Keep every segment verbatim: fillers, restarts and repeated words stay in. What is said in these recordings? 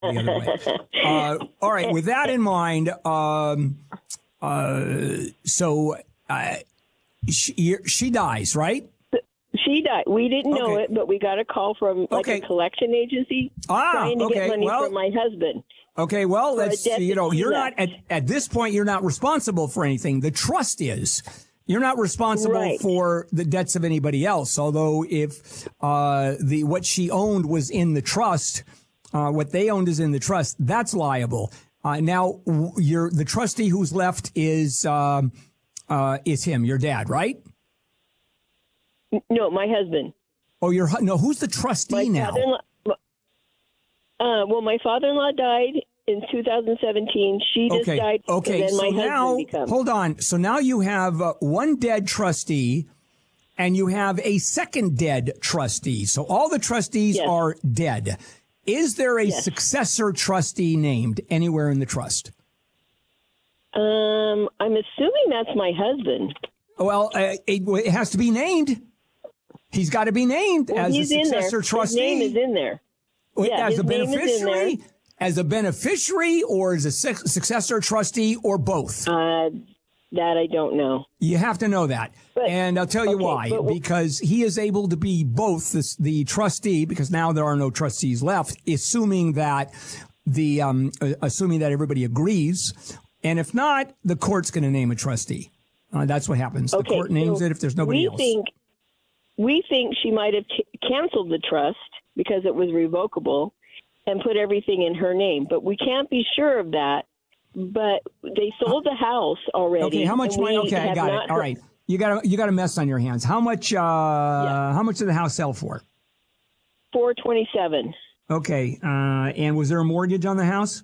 the other way. Uh, all right. With that in mind, um, uh, so uh, she, she dies, right? She died. We didn't know Okay. it, but we got a call from like Okay. a collection agency Ah, trying to okay. get money Well- for my husband. Okay, well, For a let's, debt you know, that he you're not, left. at, at this point, you're not responsible for anything. The trust is. You're not responsible Right. for the debts of anybody else. Although if uh, the what she owned was in the trust, uh, what they owned is in the trust, that's liable. Uh, now, w- your the trustee who's left is um, uh, is him, your dad, right? No, my husband. Oh, your hu- no. Who's the trustee My now? father-in-law. Uh, well, my father-in-law died in two thousand seventeen. She just Okay. died. Okay. And then So my now, husband becomes. hold on. So now you have uh, one dead trustee, and you have a second dead trustee. So all the trustees Yes. are dead. Is there a Yes. successor trustee named anywhere in the trust? Um, I'm assuming that's my husband. Well, uh, it, it has to be named. He's got to be named Well, as a he's in there. successor trustee. His name is in there. Yeah, as his a name is in beneficiary, there. as a beneficiary, or as a su- successor trustee, or both. Uh, that I don't know. You have to know that. But- and I'll tell you okay, why. but- Because he is able to be both this, the trustee, because now there are no trustees left, assuming that the um, uh, assuming that everybody agrees. And if not, the court's going to name a trustee. Uh, that's what happens. Okay, the court names so it if there's nobody we else. Think, we think she might have t- canceled the trust because it was revocable and put everything in her name. But we can't be sure of that. But they sold the house already. Okay, how much and money? we Okay, I have got not it. All heard- right. You got a, you got a mess on your hands. How much? Uh, How much did the house sell for? four twenty-seven. Okay. Uh, and was there a mortgage on the house?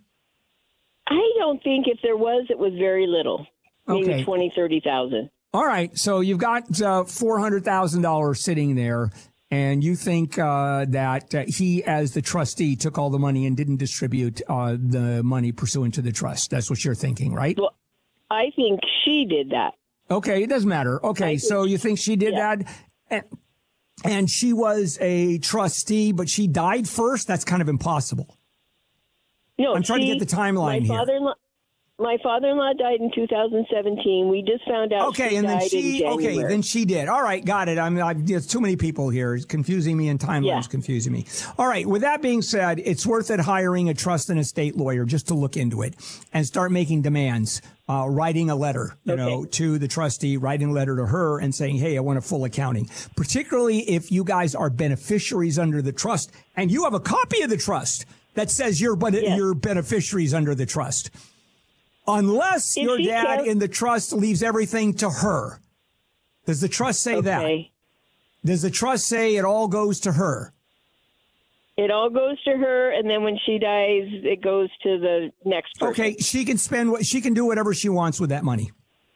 I don't think if there was, it was very little. Maybe Okay. twenty, thirty thousand. All right. So you've got uh, four hundred thousand dollars sitting there, and you think uh, that uh, he, as the trustee, took all the money and didn't distribute uh, the money pursuant to the trust. That's what you're thinking, right? Well, I think she did that. Okay. It doesn't matter. Okay. think- So you think she did yeah. that? And, and she was a trustee, but she died first? That's kind of impossible. No, I'm trying to she- get the timeline my here. Father-in-law, my father-in-law died in two thousand seventeen. We just found out Okay, she and then died she. in Okay, January. then she did. All right, got it. I'm. I've, there's too many people here. It's confusing me, and timeline's Yeah. confusing me. All right. With that being said, it's worth it hiring a trust and estate lawyer just to look into it and start making demands. Uh, writing a letter, you Okay. know, to the trustee, writing a letter to her and saying, "Hey, I want a full accounting." Particularly if you guys are beneficiaries under the trust, and you have a copy of the trust that says you're ben- Yes. you're beneficiaries under the trust. Unless If your she dad can- in the trust leaves everything to her. Does the trust say that? Okay. Does the trust say it all goes to her? It all goes to her, and then when she dies, it goes to the next person. Okay, she can spend what she can do whatever she wants with that money.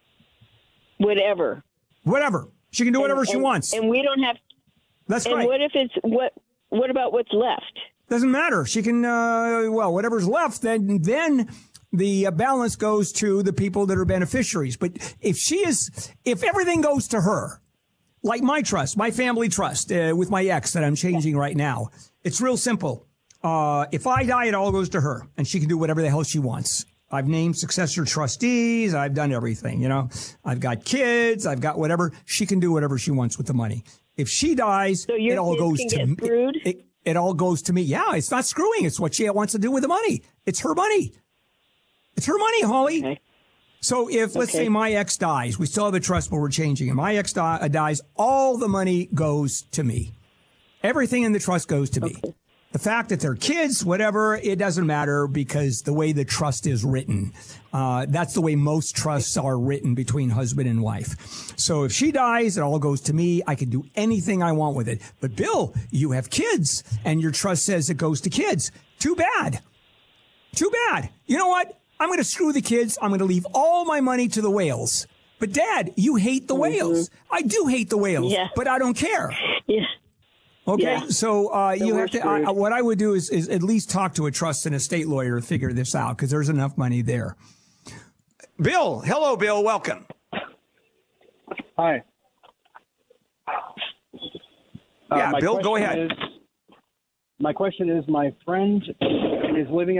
Whatever. Whatever. She can do whatever And- she and- wants. And we don't have. That's And great. what if it's what? What about what's left? Doesn't matter. She can uh well, whatever's left, then then the uh, balance goes to the people that are beneficiaries. But if she is if everything goes to her, like my trust, my family trust uh, with my ex that I'm changing right now. It's real simple. Uh, if I die, it all goes to her, and she can do whatever the hell she wants. I've named successor trustees. I've done everything, you know. I've got kids. I've got whatever. She can do whatever she wants with the money. If she dies, So your it all kids goes can to get me. screwed? It, it, it all goes to me. Yeah, it's not screwing. It's what she wants to do with the money. It's her money. It's her money, Holly. Okay. So if, let's Okay. say my ex dies, we still have a trust, but we're changing it. My ex di- dies, all the money goes to me. Everything in the trust goes to me. The fact that they're kids, whatever, it doesn't matter because the way the trust is written, uh, that's the way most trusts are written between husband and wife. So if she dies, it all goes to me. I can do anything I want with it. But Bill, you have kids and your trust says it goes to kids. Too bad. Too bad. You know what? I'm going to screw the kids. I'm going to leave all my money to the whales. But Dad, you hate the whales. I do hate the whales, Yeah. but I don't care. Yeah. Okay, Yeah. so uh, you we're have to. I, screwed. what I would do is, is at least talk to a trust and estate lawyer to figure this out because there's enough money there. Bill, hello, Bill. Welcome. Hi. Uh, Yeah, my Bill, go question ahead. is- my question is, my friend is living